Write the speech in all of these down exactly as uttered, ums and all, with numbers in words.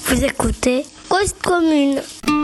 Vous écoutez Cause Commune.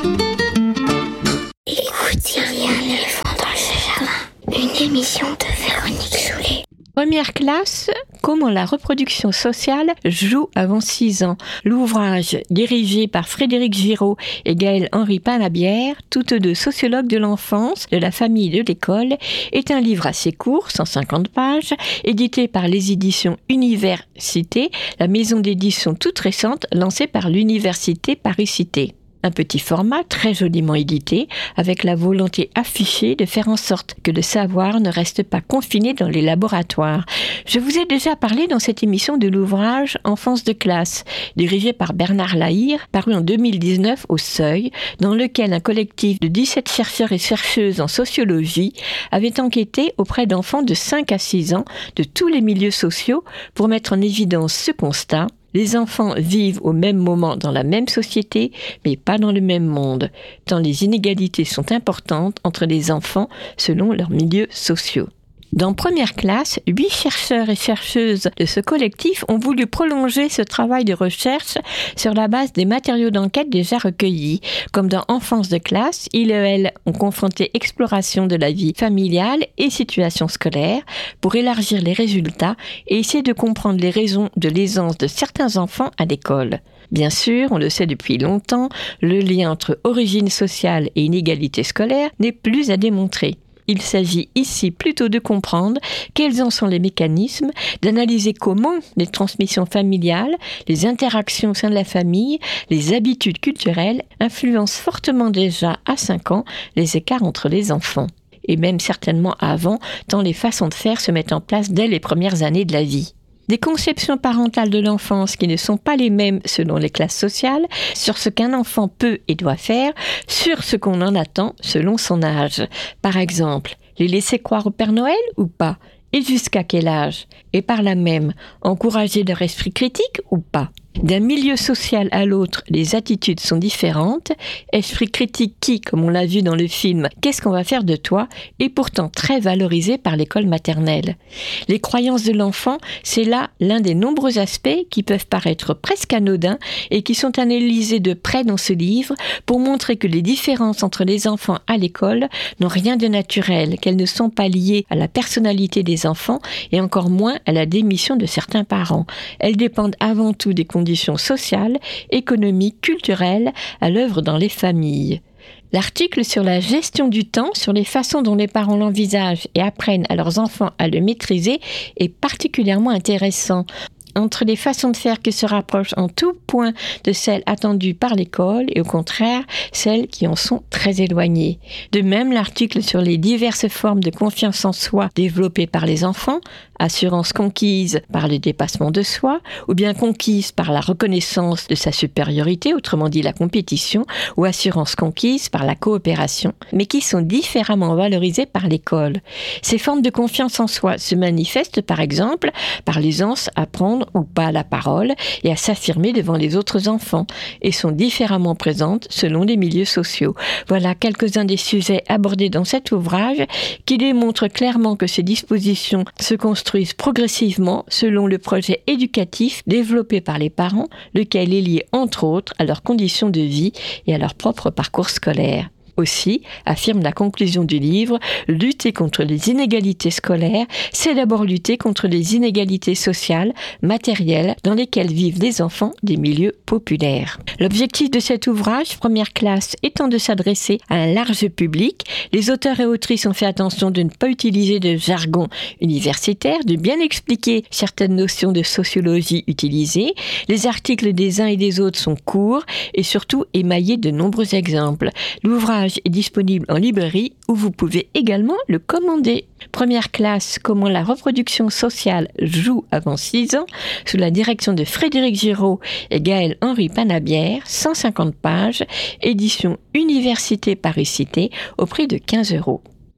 Écoute, il y a un éléphant dans le jardin. Une émission de Véronique Soulet. Première classe, comment la reproduction sociale joue avant six ans. L'ouvrage, dirigé par Frédéric Giraud et Gaël-Henri Panabière, toutes deux sociologues de l'enfance, de la famille et de l'école, est un livre assez court, cent cinquante pages, édité par les éditions Université, la maison d'édition toute récente lancée par l'Université Paris-Cité. Un petit format très joliment édité, avec la volonté affichée de faire en sorte que le savoir ne reste pas confiné dans les laboratoires. Je vous ai déjà parlé dans cette émission de l'ouvrage Enfance de classe, dirigé par Bernard Lahire, paru en deux mille dix-neuf au Seuil, dans lequel un collectif de dix-sept chercheurs et chercheuses en sociologie avait enquêté auprès d'enfants de cinq à six ans de tous les milieux sociaux pour mettre en évidence ce constat. Les enfants vivent au même moment dans la même société, mais pas dans le même monde, tant les inégalités sont importantes entre les enfants selon leurs milieux sociaux. Dans première classe, huit chercheurs et chercheuses de ce collectif ont voulu prolonger ce travail de recherche sur la base des matériaux d'enquête déjà recueillis. Comme dans Enfance de classe, ils et elles ont confronté exploration de la vie familiale et situation scolaire pour élargir les résultats et essayer de comprendre les raisons de l'aisance de certains enfants à l'école. Bien sûr, on le sait depuis longtemps, le lien entre origine sociale et inégalité scolaire n'est plus à démontrer. Il s'agit ici plutôt de comprendre quels en sont les mécanismes, d'analyser comment les transmissions familiales, les interactions au sein de la famille, les habitudes culturelles influencent fortement déjà à cinq ans les écarts entre les enfants. Et même certainement avant, tant les façons de faire se mettent en place dès les premières années de la vie. Des conceptions parentales de l'enfance qui ne sont pas les mêmes selon les classes sociales, sur ce qu'un enfant peut et doit faire, sur ce qu'on en attend selon son âge. Par exemple, les laisser croire au Père Noël ou pas ? Et jusqu'à quel âge ? Et par là même, encourager leur esprit critique ou pas ? D'un milieu social à l'autre, les attitudes sont différentes. Esprit critique qui, comme on l'a vu dans le film « Qu'est-ce qu'on va faire de toi ?», est pourtant très valorisé par l'école maternelle. Les croyances de l'enfant, c'est là l'un des nombreux aspects qui peuvent paraître presque anodins et qui sont analysés de près dans ce livre pour montrer que les différences entre les enfants à l'école n'ont rien de naturel, qu'elles ne sont pas liées à la personnalité des enfants et encore moins à la démission de certains parents. Elles dépendent avant tout des conditions conditions sociales, économiques, culturelles à l'œuvre dans les familles. L'article sur la gestion du temps, sur les façons dont les parents l'envisagent et apprennent à leurs enfants à le maîtriser est particulièrement intéressant. Entre les façons de faire qui se rapprochent en tout point de celles attendues par l'école et au contraire, celles qui en sont très éloignées. De même, l'article sur les diverses formes de confiance en soi développées par les enfants, assurance conquise par le dépassement de soi, ou bien conquise par la reconnaissance de sa supériorité, autrement dit la compétition, ou assurance conquise par la coopération, mais qui sont différemment valorisées par l'école. Ces formes de confiance en soi se manifestent par exemple par l'aisance à prendre ou pas la parole et à s'affirmer devant les autres enfants, et sont différemment présentes selon les milieux sociaux. Voilà quelques-uns des sujets abordés dans cet ouvrage qui démontrent clairement que ces dispositions se construisent progressivement selon le projet éducatif développé par les parents, lequel est lié entre autres à leurs conditions de vie et à leur propre parcours scolaire. Aussi, affirme la conclusion du livre, lutter contre les inégalités scolaires, c'est d'abord lutter contre les inégalités sociales, matérielles, dans lesquelles vivent les enfants des milieux populaires. L'objectif de cet ouvrage, première classe, étant de s'adresser à un large public, les auteurs et autrices ont fait attention de ne pas utiliser de jargon universitaire, de bien expliquer certaines notions de sociologie utilisées. Les articles des uns et des autres sont courts et surtout émaillés de nombreux exemples. L'ouvrage est disponible en librairie où vous pouvez également le commander. Première classe, comment la reproduction sociale joue avant six ans, sous la direction de Frédéric Giraud et Gaël-Henri Panabière, cent cinquante pages, édition Université Paris-Cité, au prix de quinze euros.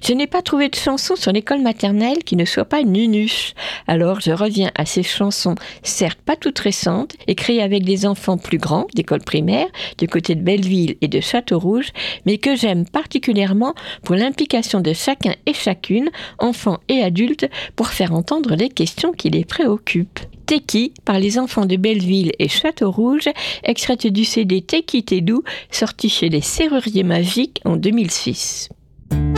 Je n'ai pas trouvé de chanson sur l'école maternelle qui ne soit pas nunuche. Alors je reviens à ces chansons, certes pas toutes récentes, écrites avec des enfants plus grands d'école primaire, du côté de Belleville et de Château-Rouge, mais que j'aime particulièrement pour l'implication de chacun et chacune, enfants et adultes, pour faire entendre les questions qui les préoccupent. Teki par les enfants de Belleville et Château-Rouge, extraite du C D Teki Tedou, sorti chez les Serruriers Magiques en deux mille six.